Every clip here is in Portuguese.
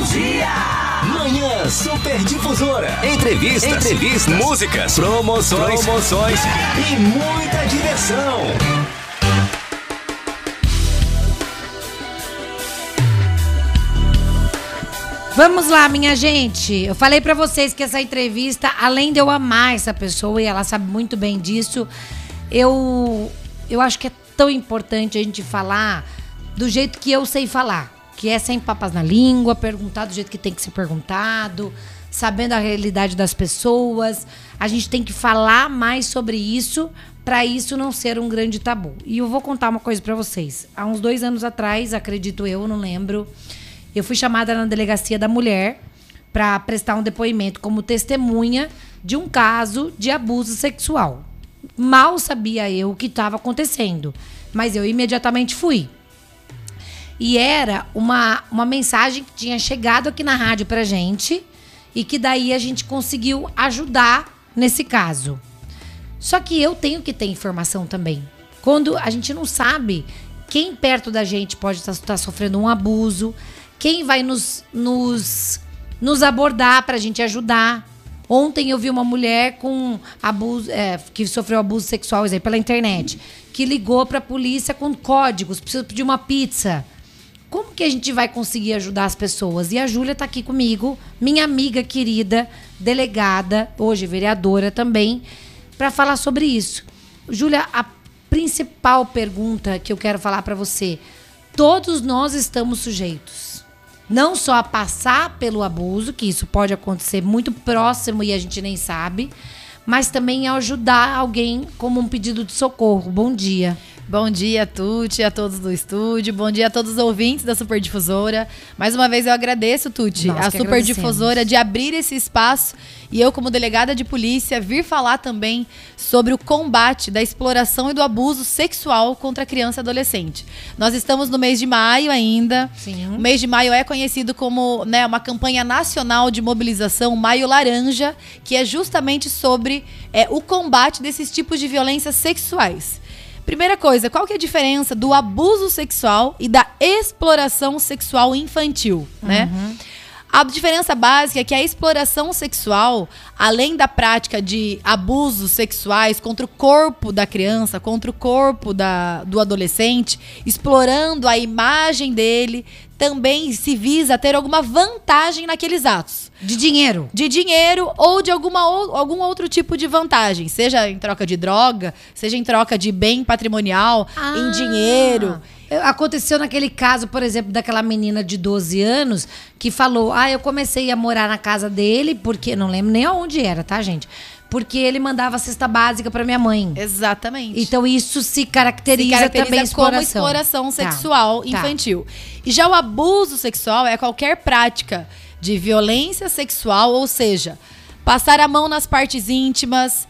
dia! Manhã Superdifusora. Entrevistas, músicas, promoções e muita diversão. Vamos lá, minha gente. Eu falei pra vocês que essa entrevista, além de eu amar essa pessoa, e ela sabe muito bem disso, eu acho que é tão importante a gente falar do jeito que eu sei falar. Que é sem papas na língua, perguntar do jeito que tem que ser perguntado, sabendo a realidade das pessoas. A gente tem que falar mais sobre isso, pra isso não ser um grande tabu. E eu vou contar uma coisa pra vocês. Há uns 2 anos atrás, acredito eu, não lembro, eu fui chamada na Delegacia da Mulher para prestar um depoimento como testemunha de um caso de abuso sexual. Mal sabia eu o que estava acontecendo, mas eu imediatamente fui. E era uma mensagem que tinha chegado aqui na rádio pra gente e que daí a gente conseguiu ajudar nesse caso. Só que eu tenho que ter informação também. Quando a gente não sabe quem perto da gente pode estar sofrendo um abuso, quem vai nos abordar pra gente ajudar. Ontem eu vi uma mulher com abuso, que sofreu abuso sexual pela internet, que ligou pra polícia com códigos, precisa pedir uma pizza. Como que a gente vai conseguir ajudar as pessoas? E a Júlia tá aqui comigo, minha amiga querida, delegada, hoje vereadora também, pra falar sobre isso. Júlia, a principal pergunta que eu quero falar pra você: todos nós estamos sujeitos. Não só a passar pelo abuso, que isso pode acontecer muito próximo e a gente nem sabe, mas também a ajudar alguém como um pedido de socorro. Bom dia. Bom dia, Tuti, a todos do estúdio. Bom dia a todos os ouvintes da Superdifusora. Mais uma vez eu agradeço, Tuti, a Superdifusora de abrir esse espaço e eu, como delegada de polícia, vir falar também sobre o combate da exploração e do abuso sexual contra criança e adolescente. Nós estamos no mês de maio ainda. Sim. O mês de maio é conhecido como, né, uma campanha nacional de mobilização, Maio Laranja, que é justamente sobre o combate desses tipos de violências sexuais. Primeira coisa, qual que é a diferença do abuso sexual e da exploração sexual infantil, né? A diferença básica é que a exploração sexual, além da prática de abusos sexuais contra o corpo da criança, contra o corpo do adolescente, explorando a imagem dele, também se visa ter alguma vantagem naqueles atos. De dinheiro. De dinheiro ou de algum outro tipo de vantagem. Seja em troca de droga, seja em troca de bem patrimonial, em dinheiro. Aconteceu naquele caso, por exemplo, daquela menina de 12 anos que falou: eu comecei a morar na casa dele porque... Não lembro nem aonde era, tá, gente? Porque ele mandava cesta básica pra minha mãe. Exatamente. Então isso se caracteriza também como exploração sexual infantil. E já o abuso sexual é qualquer prática de violência sexual, ou seja, passar a mão nas partes íntimas,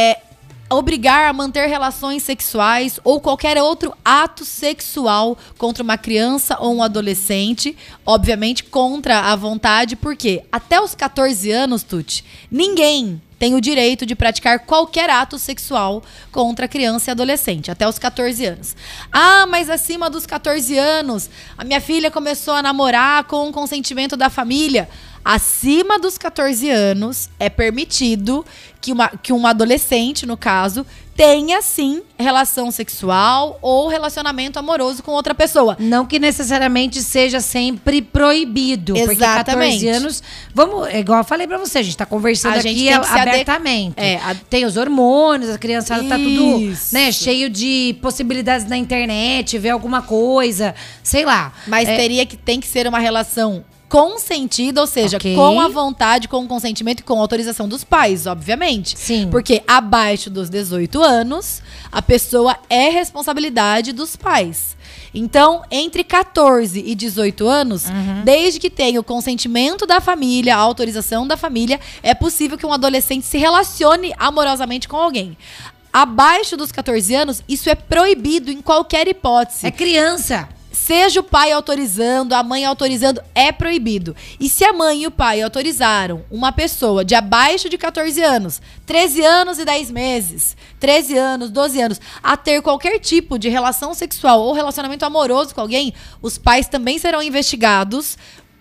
obrigar a manter relações sexuais ou qualquer outro ato sexual contra uma criança ou um adolescente, obviamente contra a vontade, porque até os 14 anos, Tuti, ninguém tem o direito de praticar qualquer ato sexual contra criança e adolescente, até os 14 anos. Mas acima dos 14 anos, a minha filha começou a namorar com o consentimento da família. Acima dos 14 anos, é permitido que um adolescente, no caso, tenha, sim, relação sexual ou relacionamento amoroso com outra pessoa. Não que necessariamente seja sempre proibido. Exatamente. Porque 14 anos... igual eu falei pra você, a gente tá conversando aqui abertamente. Tem os hormônios, a criança tá tudo, né, cheio de possibilidades na internet, ver alguma coisa, sei lá. Mas tem que ser uma relação consentida, ou seja, com a vontade, com o consentimento e com a autorização dos pais, obviamente. Sim. Porque abaixo dos 18 anos, a pessoa é responsabilidade dos pais. Então, entre 14 e 18 anos, desde que tenha o consentimento da família, a autorização da família, é possível que um adolescente se relacione amorosamente com alguém. Abaixo dos 14 anos, isso é proibido em qualquer hipótese. É criança. Seja o pai autorizando, a mãe autorizando, é proibido. E se a mãe e o pai autorizaram uma pessoa de abaixo de 14 anos, 13 anos e 10 meses, 13 anos, 12 anos, a ter qualquer tipo de relação sexual ou relacionamento amoroso com alguém, os pais também serão investigados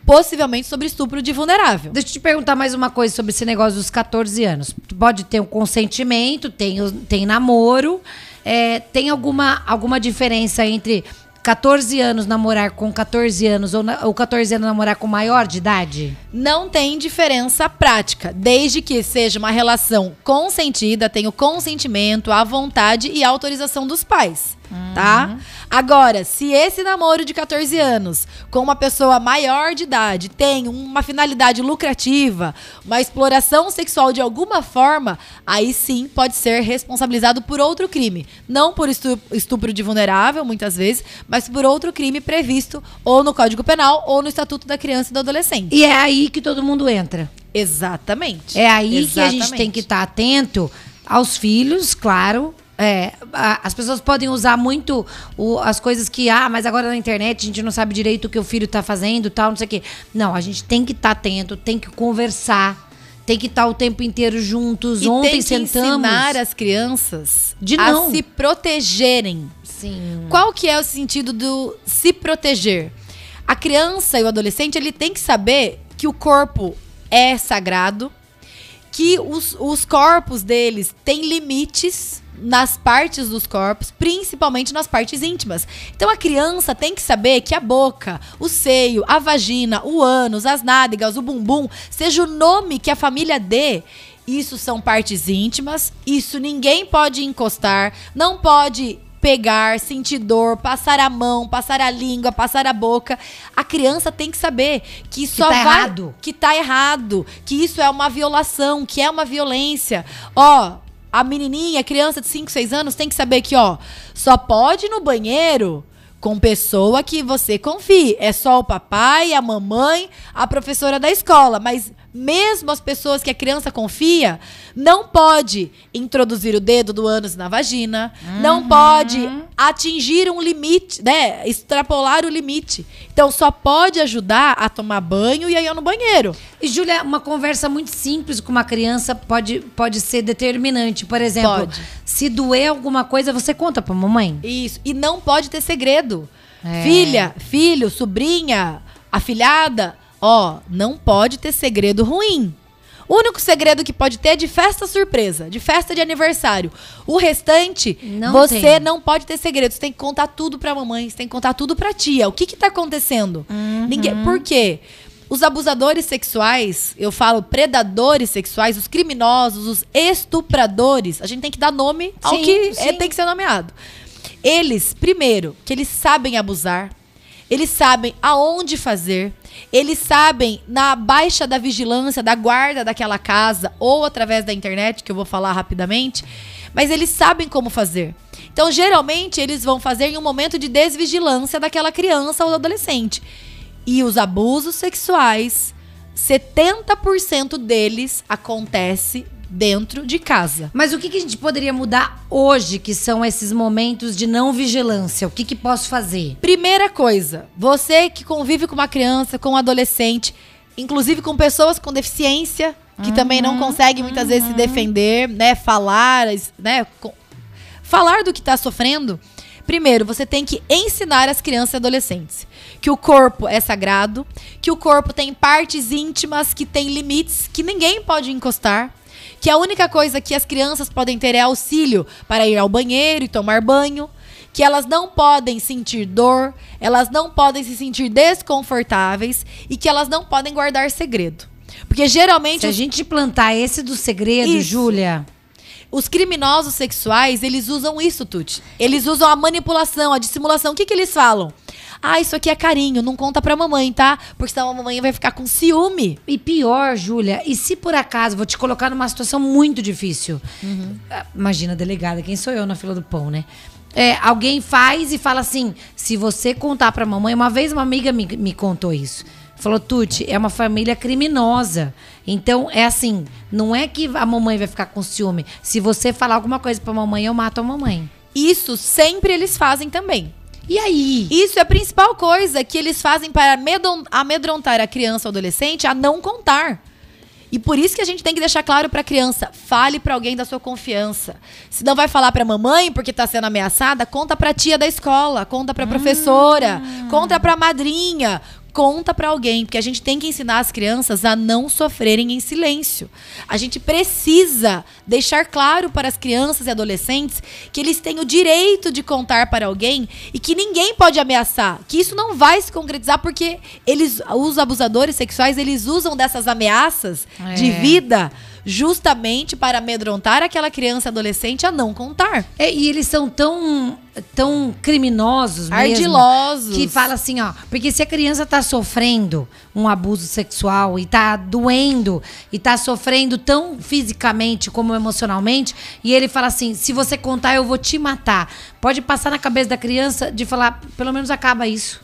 possivelmente sobre estupro de vulnerável. Deixa eu te perguntar mais uma coisa sobre esse negócio dos 14 anos. Pode ter um consentimento, tem namoro. Tem alguma diferença entre 14 anos namorar com 14 anos ou 14 anos namorar com maior de idade? Não tem diferença prática, desde que seja uma relação consentida, tenha o consentimento, a vontade e a autorização dos pais, tá? Agora, se esse namoro de 14 anos com uma pessoa maior de idade tem uma finalidade lucrativa, uma exploração sexual de alguma forma, aí sim pode ser responsabilizado por outro crime. Não por estupro de vulnerável, muitas vezes, mas por outro crime previsto ou no Código Penal ou no Estatuto da Criança e do Adolescente. E é aí que todo mundo entra. Exatamente. É aí que a gente tem que estar atento aos filhos, claro. As pessoas podem usar muito as coisas que, mas agora na internet a gente não sabe direito o que o filho tá fazendo, tal, não sei o quê. Não, a gente tem que estar atento, tem que conversar, tem que estar o tempo inteiro juntos. E ontem tem que sentamos ensinar as crianças a se protegerem. Sim. Qual que é o sentido do se proteger? A criança e o adolescente, ele tem que saber que o corpo é sagrado, que os corpos deles têm limites nas partes dos corpos, principalmente nas partes íntimas. Então a criança tem que saber que a boca, o seio, a vagina, o ânus, as nádegas, o bumbum, seja o nome que a família dê, isso são partes íntimas, isso ninguém pode encostar, não pode pegar, sentir dor, passar a mão, passar a língua, passar a boca. A criança tem que saber que só que tá errado, que isso é uma violação, que é uma violência. A menininha, a criança de 5, 6 anos tem que saber que, só pode ir no banheiro com pessoa que você confie. É só o papai, a mamãe, a professora da escola. Mas mesmo as pessoas que a criança confia, não pode introduzir o dedo do ânus na vagina, não pode atingir um limite, né? Extrapolar o limite. Então, só pode ajudar a tomar banho e ir no banheiro. E, Júlia, uma conversa muito simples com uma criança pode ser determinante. Por exemplo, se doer alguma coisa, você conta pra mamãe? Isso. E não pode ter segredo. Filha, filho, sobrinha, afilhada, não pode ter segredo ruim. O único segredo que pode ter é de festa surpresa, de festa de aniversário. O restante, você não pode ter segredo. Você tem que contar tudo pra mamãe, você tem que contar tudo pra tia. O que tá acontecendo? Por quê? Os abusadores sexuais, eu falo predadores sexuais, os criminosos, os estupradores, a gente tem que dar nome ao que tem que ser nomeado. Eles, primeiro, que eles sabem abusar, eles sabem aonde fazer, eles sabem na baixa da vigilância, da guarda daquela casa ou através da internet, que eu vou falar rapidamente, mas eles sabem como fazer. Então, geralmente, eles vão fazer em um momento de desvigilância daquela criança ou adolescente. E os abusos sexuais, 70% deles acontece dentro de casa. Mas o que a gente poderia mudar hoje, que são esses momentos de não vigilância? O que posso fazer? Primeira coisa, você que convive com uma criança, com um adolescente, inclusive com pessoas com deficiência, que também não conseguem muitas vezes se defender, né, falar do que está sofrendo. Primeiro, você tem que ensinar as crianças e adolescentes que o corpo é sagrado, que o corpo tem partes íntimas que tem limites que ninguém pode encostar, que a única coisa que as crianças podem ter é auxílio para ir ao banheiro e tomar banho, que elas não podem sentir dor, elas não podem se sentir desconfortáveis e que elas não podem guardar segredo. Porque geralmente... Se a gente plantar esse do segredo, Júlia... Os criminosos sexuais, eles usam isso, Tuti. Eles usam a manipulação, a dissimulação. O que eles falam? Isso aqui é carinho, não conta pra mamãe, tá? Porque senão a mamãe vai ficar com ciúme. E pior, Júlia, e se por acaso, vou te colocar numa situação muito difícil. Imagina, delegada, quem sou eu na fila do pão, né? Alguém faz e fala assim, se você contar pra mamãe... Uma vez uma amiga me contou isso. Falou, Tuti, é uma família criminosa. Então, é assim, não é que a mamãe vai ficar com ciúme. Se você falar alguma coisa pra mamãe, eu mato a mamãe. Isso sempre eles fazem também. E aí? Isso é a principal coisa que eles fazem para amedrontar a criança ou adolescente a não contar. E por isso que a gente tem que deixar claro pra criança, fale pra alguém da sua confiança. Se não vai falar pra mamãe porque tá sendo ameaçada, conta pra tia da escola, conta pra professora, conta pra madrinha, conta pra alguém, porque a gente tem que ensinar as crianças a não sofrerem em silêncio. A gente precisa deixar claro para as crianças e adolescentes que eles têm o direito de contar para alguém e que ninguém pode ameaçar, que isso não vai se concretizar porque os abusadores sexuais, eles usam dessas ameaças de vida justamente para amedrontar aquela criança e adolescente a não contar. E eles são tão criminosos mesmo, ardilosos, que fala assim, ó, porque se a criança tá sofrendo um abuso sexual e tá doendo e tá sofrendo tão fisicamente como emocionalmente, e ele fala assim, se você contar eu vou te matar. Pode passar na cabeça da criança de falar, pelo menos acaba isso.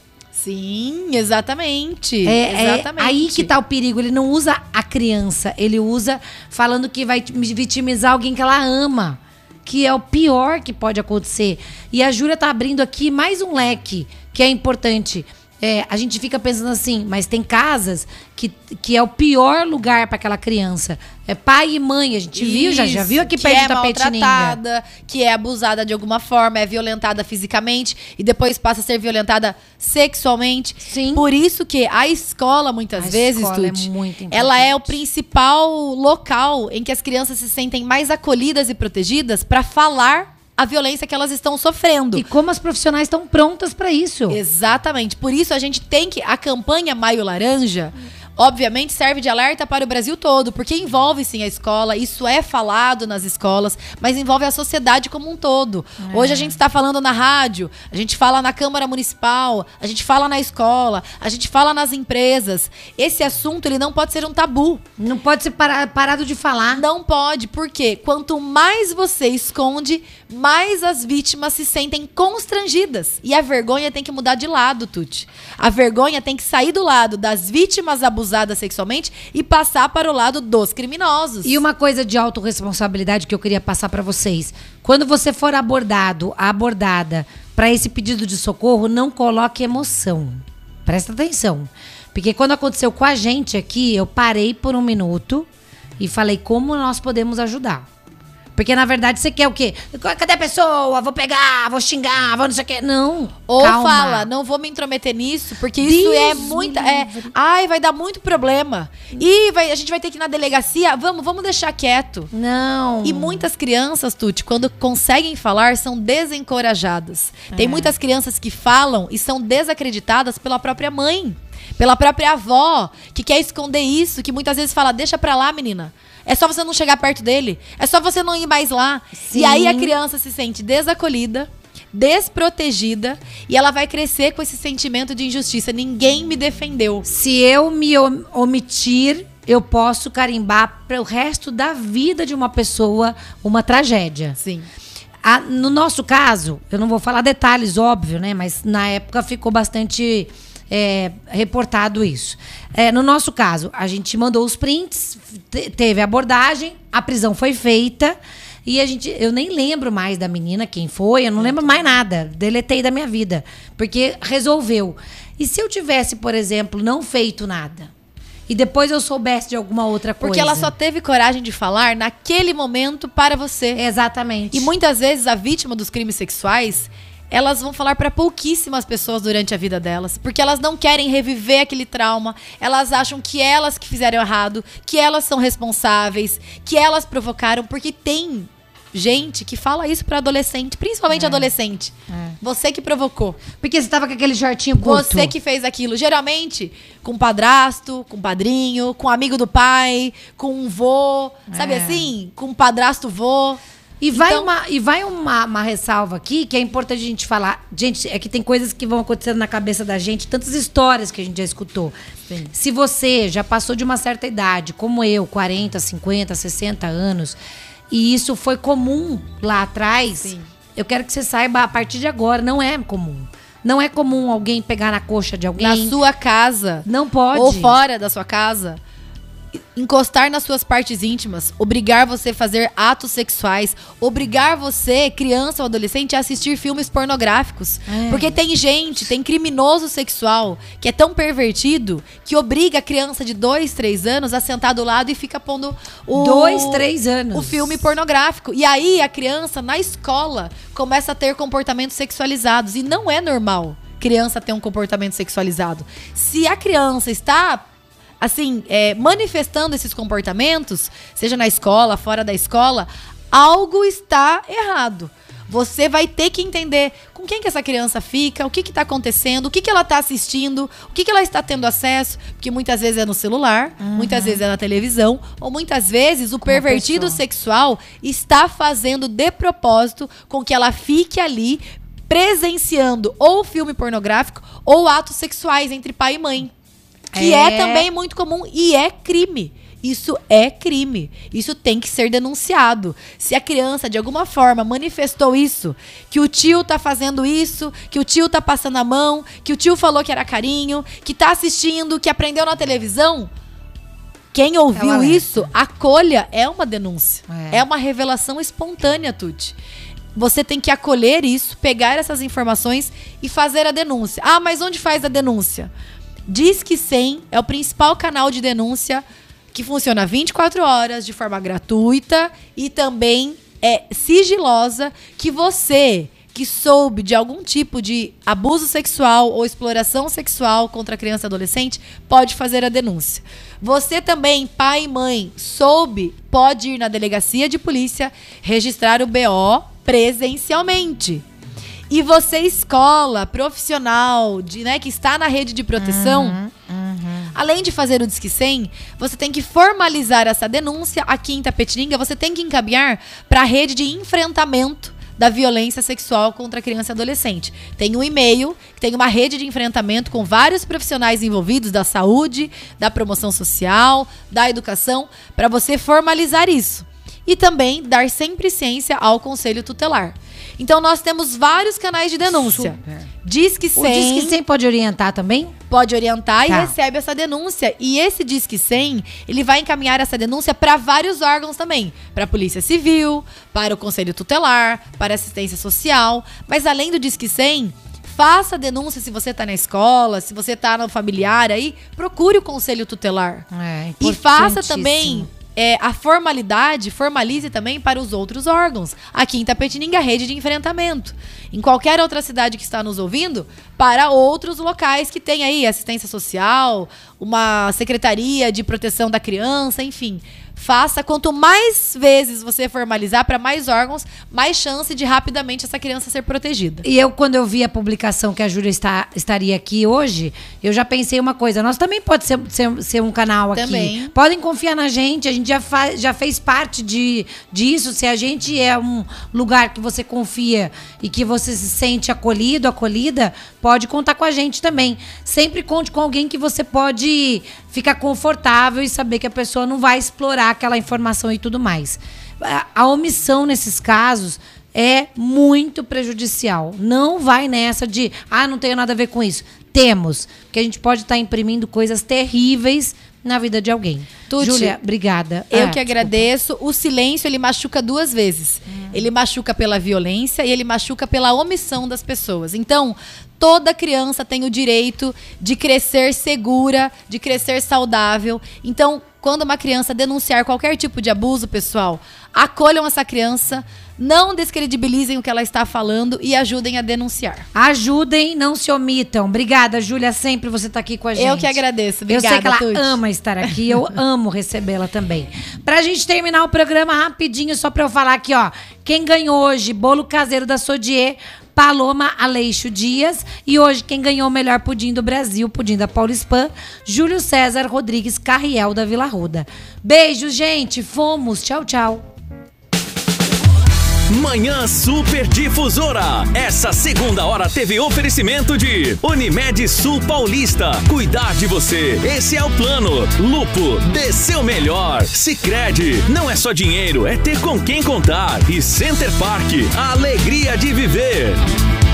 Sim, exatamente. Exatamente. Aí que tá o perigo. Ele não usa a criança, ele usa falando que vai vitimizar alguém que ela ama, que é o pior que pode acontecer. E a Júlia tá abrindo aqui mais um leque que é importante. A gente fica pensando assim, mas tem casas que é o pior lugar para aquela criança. É pai e mãe, a gente viu, já viu aqui perto da Tapetininga. Que é abusada de alguma forma, é violentada fisicamente e depois passa a ser violentada sexualmente. Sim. Por isso que a escola, muitas vezes, escola é Tuti, muito importante. ela é o principal local em que as crianças se sentem mais acolhidas e protegidas para falar a violência que elas estão sofrendo. E como as profissionais estão prontas para isso. Exatamente. Por isso a gente tem que... A campanha Maio Laranja, obviamente, serve de alerta para o Brasil todo, porque envolve sim a escola, isso é falado nas escolas, mas envolve a sociedade como um todo. Hoje a gente está falando na rádio, a gente fala na Câmara Municipal, a gente fala na escola, a gente fala nas empresas. Esse assunto, ele não pode ser um tabu. Não pode ser parado de falar. Não pode, porque quanto mais você esconde, mais as vítimas se sentem constrangidas. E a vergonha tem que mudar de lado, Tuti. A vergonha tem que sair do lado das vítimas abusadas sexualmente e passar para o lado dos criminosos. E uma coisa de autorresponsabilidade que eu queria passar para vocês. Quando você for abordada para esse pedido de socorro, não coloque emoção. Presta atenção. Porque quando aconteceu com a gente aqui, eu parei por um minuto e falei como nós podemos ajudar. Porque, na verdade, você quer o quê? Cadê a pessoa? Vou pegar, vou xingar, vou não sei o quê. Não, ou calma. Fala, não vou me intrometer nisso, porque isso é muita... ai, vai dar muito problema. E a gente vai ter que ir na delegacia. Vamos deixar quieto. Não. E muitas crianças, Tuti, quando conseguem falar, são desencorajadas. Tem muitas crianças que falam e são desacreditadas pela própria mãe, pela própria avó, que quer esconder isso, que muitas vezes fala, deixa pra lá, menina. É só você não chegar perto dele. É só você não ir mais lá. Sim. E aí a criança se sente desacolhida, desprotegida, e ela vai crescer com esse sentimento de injustiça. Ninguém me defendeu. Se eu me omitir, eu posso carimbar para o resto da vida de uma pessoa uma tragédia. Sim. No nosso caso, eu não vou falar detalhes, óbvio, né? Mas na época ficou bastante... reportado isso. No nosso caso, a gente mandou os prints, teve a abordagem, a prisão foi feita e eu nem lembro mais da menina, quem foi, eu não lembro mais nada, deletei da minha vida, porque resolveu. E se eu tivesse, por exemplo, não feito nada e depois eu soubesse de alguma outra coisa? Porque ela só teve coragem de falar naquele momento para você. Exatamente. E muitas vezes a vítima dos crimes sexuais, elas vão falar para pouquíssimas pessoas durante a vida delas, porque elas não querem reviver aquele trauma, elas acham que elas que fizeram errado, que elas são responsáveis, que elas provocaram, porque tem gente que fala isso para adolescente, principalmente adolescente. Você que provocou. Porque você tava com aquele shortinho curto. Você que fez aquilo. Geralmente com padrasto, com padrinho, com amigo do pai, com um vô, sabe assim? Com padrasto vô. E vai uma ressalva aqui que é importante a gente falar. Gente, é que tem coisas que vão acontecendo na cabeça da gente, tantas histórias que a gente já escutou. Sim. Se você já passou de uma certa idade, como eu, 40, 50, 60 anos, e isso foi comum lá atrás, sim, eu quero que você saiba, a partir de agora, não é comum. Não é comum alguém pegar na coxa de alguém. Na sua casa. Não pode. Ou fora da sua casa. Encostar nas suas partes íntimas, obrigar você a fazer atos sexuais, obrigar você, criança ou adolescente, a assistir filmes pornográficos. Porque tem criminoso sexual que é tão pervertido que obriga a criança de 2, 3 anos a sentar do lado e fica pondo 2, 3 anos o filme pornográfico. E aí a criança, na escola, começa a ter comportamentos sexualizados. E não é normal. criança ter um comportamento sexualizado. Se a criança está, assim, manifestando esses comportamentos, seja na escola, fora da escola, algo está errado. Você vai ter que entender com quem que essa criança fica, o que está acontecendo, o que ela está assistindo, o que ela está tendo acesso, porque muitas vezes é no celular, muitas vezes é na televisão, ou muitas vezes o pervertido sexual está fazendo de propósito com que ela fique ali presenciando ou filme pornográfico ou atos sexuais entre pai e mãe. Que é também muito comum e é crime. Isso é crime. Isso tem que ser denunciado. Se a criança, de alguma forma, manifestou isso, que o tio tá fazendo isso, que o tio tá passando a mão, que o tio falou que era carinho, que tá assistindo, que aprendeu na televisão, quem ouviu isso, acolha, é uma denúncia. É uma revelação espontânea, Tuti. Você tem que acolher isso, pegar essas informações e fazer a denúncia. Ah, mas onde faz a denúncia? Disque 100 é o principal canal de denúncia que funciona 24 horas, de forma gratuita e também sigilosa, que você que soube de algum tipo de abuso sexual ou exploração sexual contra criança e adolescente, pode fazer a denúncia. Você também, pai e mãe, soube, pode ir na delegacia de polícia, registrar o BO presencialmente. E você, escola, profissional, que está na rede de proteção, além de fazer o Disque 100, você tem que formalizar essa denúncia aqui em Itapetininga, você tem que encaminhar para a rede de enfrentamento da violência sexual contra criança e adolescente. Tem um e-mail, tem uma rede de enfrentamento com vários profissionais envolvidos da saúde, da promoção social, da educação, para você formalizar isso. E também dar sempre ciência ao Conselho Tutelar. Então, nós temos vários canais de denúncia. Super. Disque 100. O Disque 100 pode orientar também? Pode orientar e recebe essa denúncia. E esse Disque 100, ele vai encaminhar essa denúncia para vários órgãos também. Para a Polícia Civil, para o Conselho Tutelar, para a Assistência Social. Mas além do Disque 100, faça a denúncia se você está na escola, se você está no familiar aí, procure o Conselho Tutelar. E faça também... a formalidade, formalize também para os outros órgãos. Aqui em Itapetininga, a rede de enfrentamento. Em qualquer outra cidade que está nos ouvindo, para outros locais que tem aí assistência social, uma secretaria de proteção da criança, enfim. Faça, quanto mais vezes você formalizar para mais órgãos, mais chance de rapidamente essa criança ser protegida. E quando eu vi a publicação que a Júlia estaria aqui hoje, eu já pensei uma coisa, nós também pode ser um canal aqui. Também. Podem confiar na gente, a gente já fez parte disso. Se a gente é um lugar que você confia e que você se sente acolhido, acolhida, pode contar com a gente também. Sempre conte com alguém que você pode ficar confortável e saber que a pessoa não vai explorar aquela informação e tudo mais. A omissão nesses casos é muito prejudicial. Não vai nessa de, não tenho nada a ver com isso. Temos, porque a gente pode estar imprimindo coisas terríveis na vida de alguém. Júlia, obrigada. Eu que agradeço. O silêncio, ele machuca duas vezes. Ele machuca pela violência e ele machuca pela omissão das pessoas. Então, toda criança tem o direito de crescer segura, de crescer saudável. Então, quando uma criança denunciar qualquer tipo de abuso, pessoal, acolham essa criança, não descredibilizem o que ela está falando e ajudem a denunciar. Ajudem, não se omitam. Obrigada, Júlia, sempre você está aqui com a gente. Eu que agradeço. Obrigada, eu sei que ela Tuti. ama estar aqui, eu amo recebê-la também. Pra gente terminar o programa rapidinho, só pra eu falar aqui, ó. Quem ganhou hoje, bolo caseiro da Sodier, Paloma Aleixo Dias. E hoje quem ganhou o melhor pudim do Brasil, pudim da Paulispan, Júlio César Rodrigues Carriel da Vila Arruda. Beijo, gente. Fomos. Tchau, tchau. Manhã Super Difusora. Essa segunda hora teve oferecimento de Unimed Sul Paulista. Cuidar de você, esse é o plano. Lupo, dê seu melhor. Sicredi, não é só dinheiro, é ter com quem contar. E Center Park, a alegria de viver.